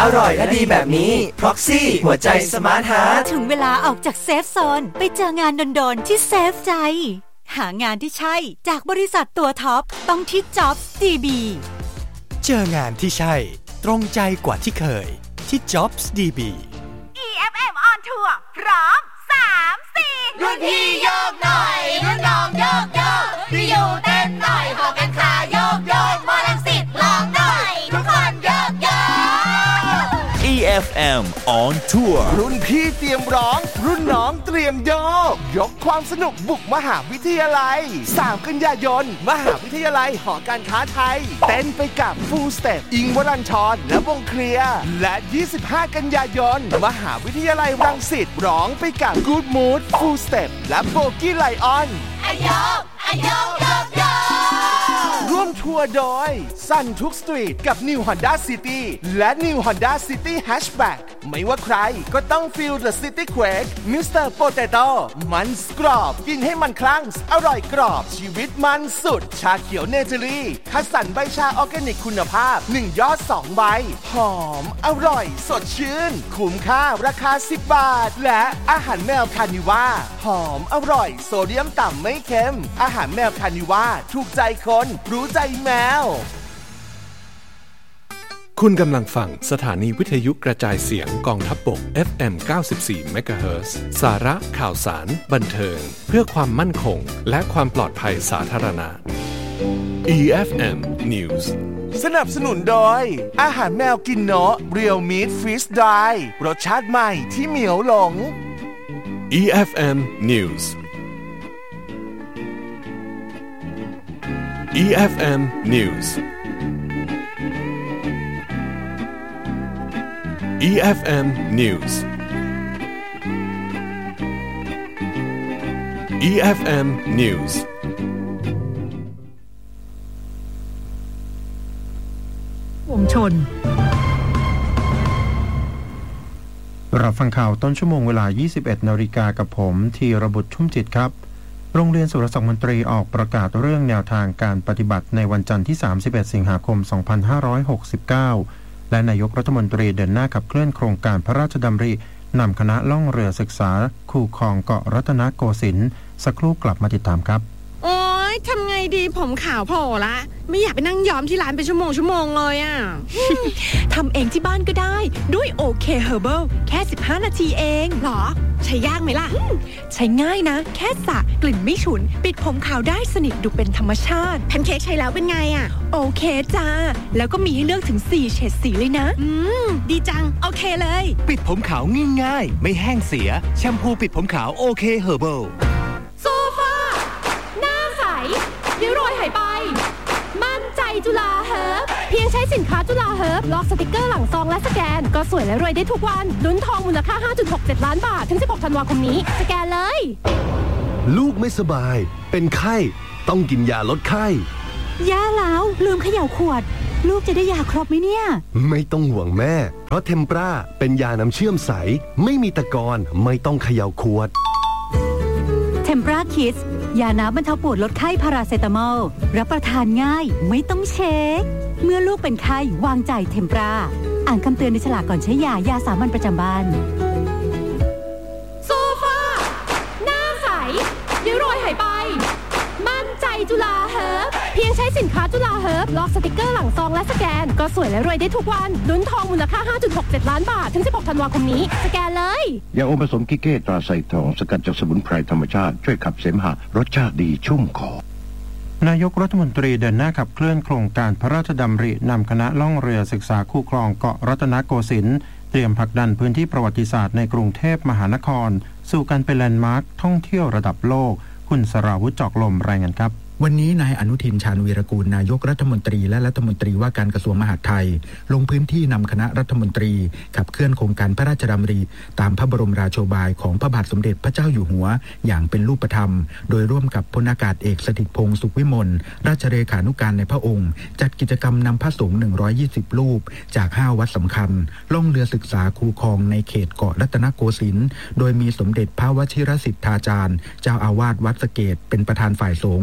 อร่อยและดีแบบนี้ Proxy หัวใจสมาร์ทฮาร์ทถึงเวลาออกจากเซฟโซนไปเจองานโดนๆที่เซฟใจหางานที่ใช่จากบริษัทตัวท็อปต้องที่ Jobs DB เจองานที่ใช่ตรงใจกว่าที่เคยที่ Jobs DB EFM on Tour พร้อม 3-4 รุ่นพี่โยกหน่อยรุ่นน้องโยกโยกพี่อยู่เต้นหน่อยหอบกันขาโยกโยกมอลังสิตลองหน่อยทุกคนโยกโยก EFM on Tour รุ่นพี่เตรียมร้องรุ่นน้องเตรียมโยกยกความสนุกบุกมหาวิทยาลัย3 กันยายนมหาวิทยาลัยหอการค้าไทยเต้นไปกับ Full Step อิงค์วรัญชรและวงเคลียร์และ25 กันยายนมหาวิทยาลัยรังสิตร้องไปกับ Good Mood Full Step และโบกี้ไลออนโยกโยกโยกโยกร่วมทัวร์โดยสั่นทุกสตรีทกับ New Honda City และ New Honda City Hatchback ไม่ว่าใครก็ต้อง Feel the City Quake Mr. Potato มันกรอบกินให้มันคลั่งอร่อยกรอบชีวิตมันสุดชาเขียวเนเจอรี่คัดสรรใบชาออร์แกนิกคุณภาพ1ยอด2ใบหอมอร่อยสดชื่นคุ้มค่าราคา10 บาทและอาหารแมวคานิว่าหอมอร่อยโซเดียมต่ำไม่เค็มอาหารแมวคานิว่าถูกใจคนรู้ใจแมวคุณกำลังฟังสถานีวิทยุกระจายเสียงกองทัพบก FM 94 MHz สาระข่าวสารบันเทิงเพื่อความมั่นคงและความปลอดภัยสาธารณะ EFM News สนับสนุนโดยอาหารแมวกินเนาะ Real Meat Fish Dry รสชาติใหม่ที่เหมียวหลง EFM News EFM News EFM News EFM News วงชนเราฟังข่าวต้นชั่วโมงเวลา 21 นาฬิกากับผมธีรบุตรชุ่มจิตครับโรงเรียนสุรศักดิ์มนตรีออกประกาศเรื่องแนวทางการปฏิบัติในวันจันทร์ที่ 31 สิงหาคม 2569 และนายกรัฐมนตรีเดินหน้าขับเคลื่อนโครงการพระราชดำรินำคณะล่องเรือศึกษาคูคลองเกาะรัตนโกสินทร์สักครู่กลับมาติดตามครับโอ๊ยทำไงดีผมขาวโผล่ละไม่อยากไปนั่งย้อมที่ร้านเป็นชั่วโมงเลยอ่ะทำเองที่บ้านก็ได้ด้วย OK Herbal แค่15 นาทีเองหรอใช้ยากไหมล่ะใช้ง่ายนะแค่สระกลิ่นไม่ฉุนปิดผมขาวได้สนิทดูเป็นธรรมชาติแพนเค้กใช้แล้วเป็นไงอ่ะโอเคจ้าแล้วก็มีให้เลือกถึง4เฉดสีเลยนะดีจังโอเคเลยปิดผมขาวง่ายๆไม่แห้งเสียแชมพูปิดผมขาว OK Herbal โซฟาหน้าใสริ้วรอยหายไปมั่นใจจุฬาเฮิร์บเพียงใช้สินค้าจุฬาเฮิร์บล็อกสติกเกอร์หลังซองและสแกนก็สวยและรวยได้ทุกวันลุ้นทองมูลค่า 5.67 ล้านบาทถึง16 ธันวาคมนี้สแกนเลยลูกไม่สบายเป็นไข้ต้องกินยาลดไข้ย่าแล้วลืมเขย่าขวดลูกจะได้ยาครบไหมเนี่ยไม่ต้องห่วงแม่เพราะเทมปราเป็นยาน้ำเชื่อมใสไม่มีตะกอนไม่ต้องเขย่าขวดเทมปราคิดยาน้ำบรรเทาปวดลดไข้พาราเซตามอลรับประทานง่ายไม่ต้องเช็คเมื่อลูกเป็นไข้วางใจเทมปราอ่านคำเตือนในฉลากก่อนใช้ยาสามัญประจำบ้านโซฟาหน้าใสริ้วรอยหายไปมั่นใจจุฬาเฮิร์บเพียงใช้สินค้าจุฬาเฮิร์บล็อกสติกเกอร์หลังซองและสแกนก็สวยและรวยได้ทุกวันลุ้นทองมูลค่า 5.67 ล้านบาทถึง16 ธันวาคมนี้สแกนเลยยาอมผสมกิเก้ตราไซทองสกัดจากสมุนไพรธรรมชาติช่วยขับเสมหะรสชาติดีชุ่มคอนายกรัฐมนตรีเดินหน้าขับเคลื่อนโครงการพระราชดำรินำคณะล่องเรือศึกษาคูคลองเกาะรัตนโกสินทร์เตรียมผลักดันพื้นที่ประวัติศาสตร์ในกรุงเทพมหานครสู่การเป็นแลนด์มาร์คท่องเที่ยวระดับโลกคุณสราวุธจอกลมรายงานครับวันนี้นายอนุทินชาญวีรกูลนายกรัฐมนตรีและรัฐมนตรีว่าการกระทรวงมหาดไทยลงพื้นที่นำคณะรัฐมนตรีขับเคลื่อนโครงการพระราชดำริตามพระบรมราโชบายของพระบาทสมเด็จพระเจ้าอยู่หัวอย่างเป็นรูปธรรมโดยร่วมกับพลอากาศเอกสถิตพงษ์สุขวิมลราชเลขานุการในพระองค์จัดกิจกรรมนำพระสงฆ์120รูปจาก5วัดสำคัญล่องเรือศึกษาคูคลองในเขตเกาะรัตนโกสินทร์โดยมีสมเด็จพระวชิรสิทธาจารย์เจ้าอาวาสวัดสะเกษเป็นประธานฝ่ายสงฆ์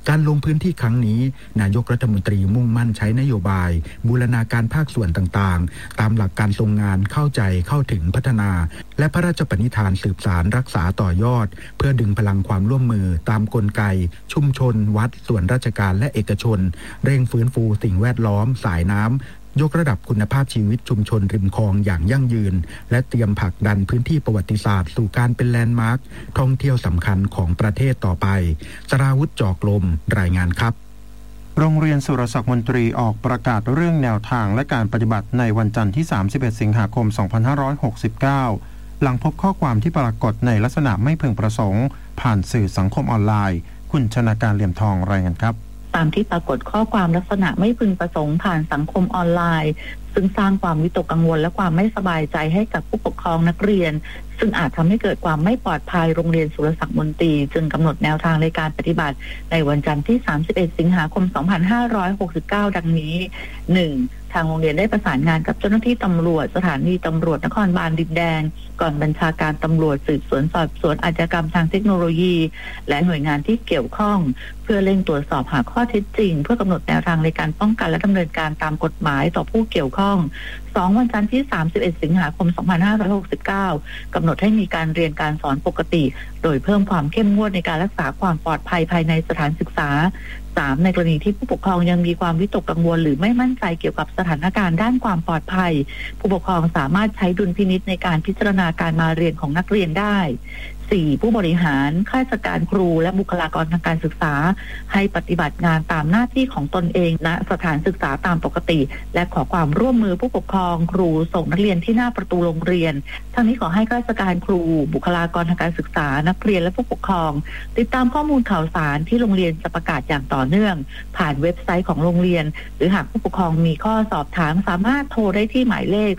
การลงพื้นที่ครั้งนี้นายกรัฐมนตรีมุ่งมั่นใช้นโยบายบูรณาการภาคส่วนต่างๆตามหลักการทรงงานเข้าใจเข้าถึงพัฒนาและพระราชปณิธานสืบสานรักษาต่อยอดเพื่อดึงพลังความร่วมมือตามกลไกชุมชนวัดส่วนราชการและเอกชนเร่งฟื้นฟูสิ่งแวดล้อมสายน้ำยกระดับคุณภาพชีวิตชุมชนริมคลองอย่างยั่งยืนและเตรียมผลักดันพื้นที่ประวัติศาสตร์สู่การเป็นแลนด์มาร์คท่องเที่ยวสำคัญของประเทศต่อไปสราวุธจอกลมรายงานครับโรงเรียนสุรศักดิ์มนตรีออกประกาศเรื่องแนวทางและการปฏิบัติในวันจันทร์ที่31สิงหาคม2569หลังพบข้อความที่ปรากฏในลักษณะไม่พึงประสงค์ผ่านสื่อสังคมออนไลน์คุณชนาการเหลี่ยมทองรายงานครับตามที่ปรากฏข้อความลักษณะไม่พึงประสงค์ผ่านสังคมออนไลน์ซึ่งสร้างความวิตกกังวลและความไม่สบายใจให้กับผู้ปกครองนักเรียนซึ่งอาจทำให้เกิดความไม่ปลอดภัยโรงเรียนสุรศักดิ์มนตรีจึงกำหนดแนวทางในการปฏิบัติในวันจันทร์ที่31สิงหาคม2569ดังนี้ 1. ทางโรงเรียนได้ประสานงานกับเจ้าหน้าที่ตำรวจสถานีตำรวจนครบาลดินแดงก่อนบัญชาการตำรวจสืบสวนสอบสวนอาชญากรรมทางเทคโนโลยีและหน่วยงานที่เกี่ยวข้องเพื่อเร่งตรวจสอบหาข้อเท็จจริงเพื่อกำหนดแนวทางในการป้องกันและดำเนินการตามกฎหมายต่อผู้เกี่ยวข้อง 2. วันจันทร์ที่31สิงหาคม2569กำหนดให้มีการเรียนการสอนปกติโดยเพิ่มความเข้มงวดในการรักษาความปลอดภัยภายในสถานศึกษา 3. ในกรณีที่ผู้ปกครองยังมีความวิตกกังวลหรือไม่มั่นใจเกี่ยวกับสถานการณ์ด้านความปลอดภัยผู้ปกครองสามารถใช้ดุลพินิจในการพิจารณาการมาเรียนของนักเรียนได้ 4. ผู้บริหารข้าราชการครูและบุคลากรทางการศึกษาให้ปฏิบัติงานตามหน้าที่ของตนเองณสถานศึกษาตามปกติและขอความร่วมมือผู้ปกครองครูส่งนักเรียนที่หน้าประตูโรงเรียนทั้งนี้ขอให้ข้าราชการครูบุคลากรทางการศึกษานักเรียนและผู้ปกครองติดตามข้อมูลข่าวสารที่โรงเรียนจะประกาศอย่างต่อเนื่องผ่านเว็บไซต์ของโรงเรียนหรือหากผู้ปกครองมีข้อสอบถามสามารถโทรได้ที่หมายเลข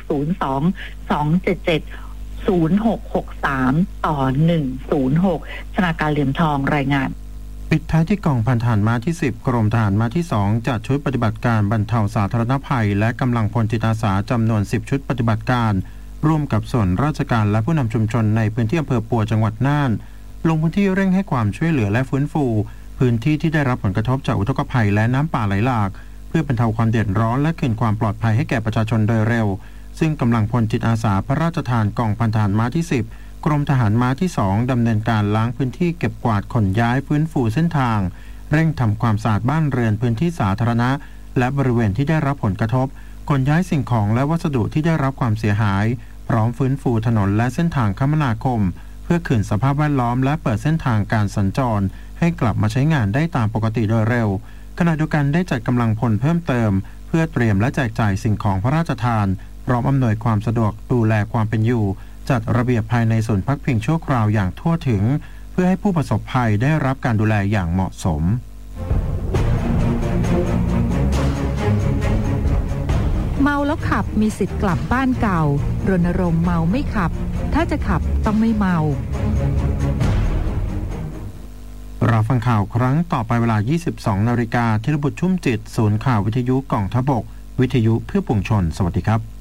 02-277-0663 ต่อ 106 ชนาการเหลี่ยมทองรายงานปิดท้ายที่กองพันทหารม้าที่10กรมทหารม้าที่2จัดชุดปฏิบัติการบรรเทาสาธารณภัยและกำลังพลจิตอาสาจำนวน10ชุดปฏิบัติการร่วมกับส่วนราชการและผู้นำชุมชนในพื้นที่อำเภอปัวจังหวัดน่านลงพื้นที่เร่งให้ความช่วยเหลือและฟื้นฟูพื้นที่ที่ได้รับผลกระทบจากอุทกภัยและน้ำป่าไหลหลากเพื่อบรรเทาความเดือดร้อนและคืนความปลอดภัยให้แก่ประชาชนโดยเร็วซึ่งกำลังพลจิตอาสาพระราชทานกองพันทหารม้าที่10กรมทหารม้าที่2ดำเนินการล้างพื้นที่เก็บกวาดขนย้ายฟื้นฟูเส้นทางเร่งทำความสะอาดบ้านเรือนพื้นที่สาธารณะและบริเวณที่ได้รับผลกระทบขนย้ายสิ่งของและวัสดุที่ได้รับความเสียหายพร้อมฟื้นฟูถนนและเส้นทางคมนาคมเพื่อคืนสภาพแวดล้อมและเปิดเส้นทางการสัญจรให้กลับมาใช้งานได้ตามปกติโดยเร็วขณะเดียวกันได้จัดกำลังพลเพิ่มเติมเพื่อเตรียมและแจกจ่ายสิ่งของพระราชทานพร้อมอำนวยความสะดวกดูแลความเป็นอยู่จัดระเบียบภายในศูนย์พักพิงชั่วคราวอย่างทั่วถึงเพื่อให้ผู้ประสบภัยได้รับการดูแลอย่างเหมาะสมเมาแล้วขับมีสิทธิ์กลับบ้านเก่ารณรงค์เมาไม่ขับถ้าจะขับต้องไม่เมาเราฟังข่าวครั้งต่อไปเวลา 22:00 น.ธีรบุตรชุ่มจิตศูนย์ข่าววิทยุกองทัพบกวิทยุเพื่อปวงชนสวัสดีครับ